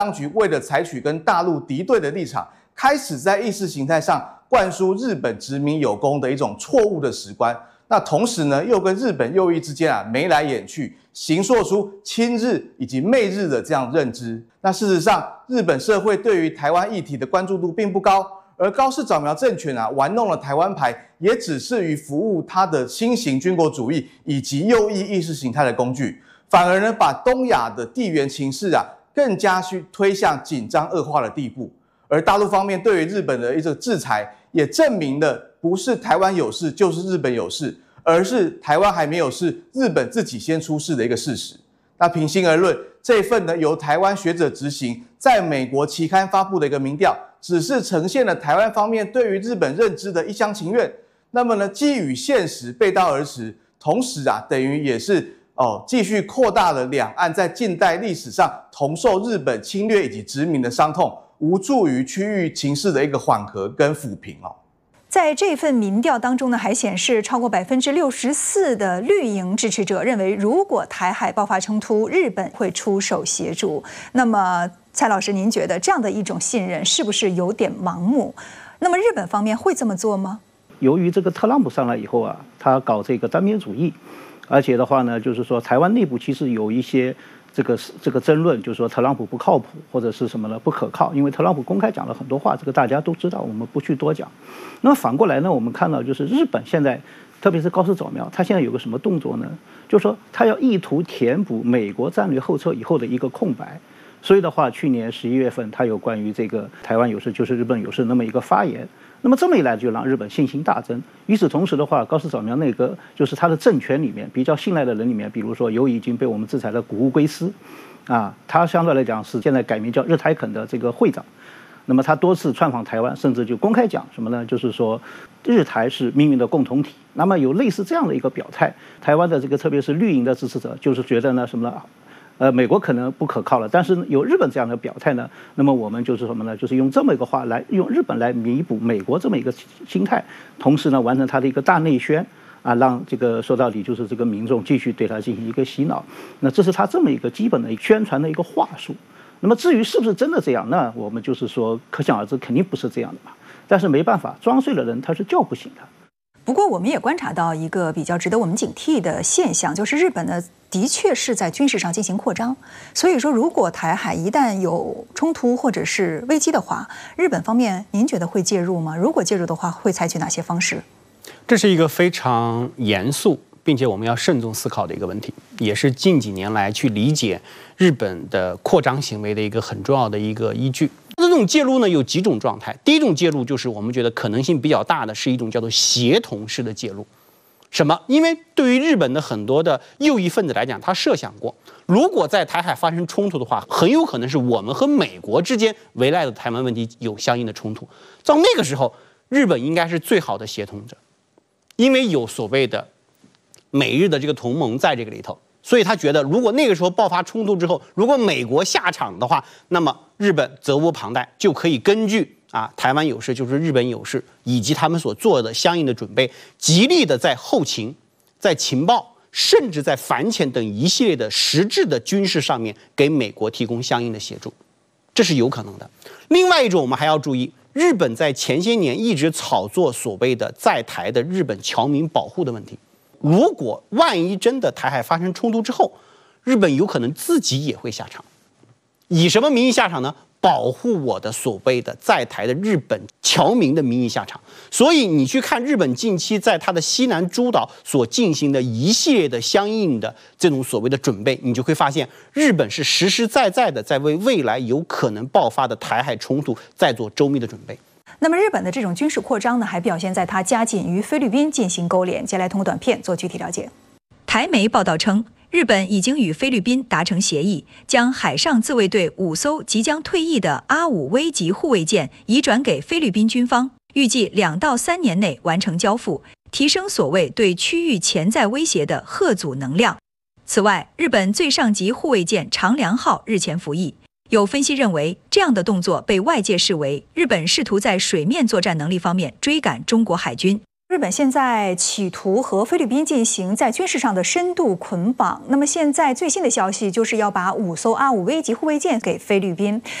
当局为了采取跟大陆敌对的立场，开始在意识形态上灌输日本殖民有功的一种错误的史观。那同时呢，又跟日本右翼之间眉来眼去，形塑出亲日以及媚日的这样认知。那事实上，日本社会对于台湾议题的关注度并不高，而高市早苗政权玩弄了台湾牌，也只是于服务他的新型军国主义以及右翼意识形态的工具，反而呢把东亚的地缘情势更加去推向紧张恶化的地步。而大陆方面对于日本的一个制裁，也证明了不是台湾有事就是日本有事，而是台湾还没有事，日本自己先出事的一个事实。那平心而论，这份呢由台湾学者执行，在美国期刊发布的一个民调，只是呈现了台湾方面对于日本认知的一厢情愿。那么呢，基于现实背道而驰，同时等于也是继续扩大了两岸在近代历史上同受日本侵略以及殖民的伤痛，无助于区域情势的一个缓和跟抚平。 在这份民调当中呢，还显示超过64%的绿营支持者认为，如果台海爆发冲突，日本会出手协助。那么，蔡老师，您觉得这样的一种信任是不是有点盲目？那么，日本方面会这么做吗？ 由于这个特朗普上来以后他搞这个单边主义，而且的话呢，就是说台湾内部其实有一些这个争论，就是说特朗普不靠谱或者是什么呢不可靠，因为特朗普公开讲了很多话，这个大家都知道，我们不去多讲。那么反过来呢，我们看到就是日本现在，特别是高市早苗，他现在有个什么动作呢？就是说他要意图填补美国战略后撤以后的一个空白。所以的话，去年11月份他有关于这个台湾有事就是日本有事那么一个发言。那么这么一来，就让日本信心大增。与此同时的话，高市早苗那个就是他的政权里面比较信赖的人里面，比如说有已经被我们制裁的谷物圭司，他相对来讲是现在改名叫日台肯的这个会长。那么他多次窜访台湾，甚至就公开讲什么呢？就是说日台是命运的共同体。那么有类似这样的一个表态，台湾的这个特别是绿营的支持者就是觉得呢什么呢？美国可能不可靠了，但是有日本这样的表态呢，那么我们就是什么呢？就是用这么一个话来用日本来弥补美国这么一个心态，同时呢完成他的一个大内宣让这个说到底就是这个民众继续对他进行一个洗脑。那这是他这么一个基本的宣传的一个话术。那么至于是不是真的这样，那我们就是说可想而知，肯定不是这样的嘛。但是没办法，装睡的人他是叫不醒的。 不过我们也观察到一个比较值得我们警惕的现象，就是日本呢的确是在军事上进行扩张。所以说，如果台海一旦有冲突或者是危机的话，日本方面您觉得会介入吗？如果介入的话，会采取哪些方式？ 这是一个非常严肃并且我们要慎重思考的一个问题，也是近几年来去理解日本的扩张行为的一个很重要的一个依据。这种介入呢有几种状态，第一种介入就是我们觉得可能性比较大的是一种叫做协同式的介入。什么？因为对于日本的很多的右翼分子来讲，他设想过，如果在台海发生冲突的话，很有可能是我们和美国之间围赖的台湾问题有相应的冲突。到那个时候，日本应该是最好的协同者，因为有所谓的美日的这个同盟在这个里头，所以他觉得，如果那个时候爆发冲突之后，如果美国下场的话，那么日本责无旁贷，就可以根据台湾有事就是日本有事，以及他们所做的相应的准备，极力的在后勤、在情报，甚至在反潜等一系列的实质的军事上面给美国提供相应的协助，这是有可能的。另外一种，我们还要注意，日本在前些年一直炒作所谓的在台的日本侨民保护的问题。如果万一真的台海发生冲突之后，日本有可能自己也会下场，以什么名义下场呢？保护我的所谓的在台的日本侨民的名义下场。所以你去看日本近期在它的西南诸岛所进行的一系列的相应的这种所谓的准备，你就会发现日本是实实在在的在为未来有可能爆发的台海冲突在做周密的准备。 那么日本的这种军事扩张呢，还表现在它加紧与菲律宾进行勾连。接下来通过短片做具体了解。台媒报道称，日本已经与菲律宾达成协议，将海上自卫队5艘即将退役的A5V级护卫舰移转给菲律宾军方，预计2到3年内完成交付，提升所谓对区域潜在威胁的嚇阻能量。此外，日本最上级护卫舰长良号日前服役。有分析认为，这样的动作被外界视为日本试图在水面作战能力方面追赶中国海军。 日本现在企图和菲律宾进行在军事上的深度捆绑。那么现在最新的消息就是要把5艘A5V级护卫舰给菲律宾。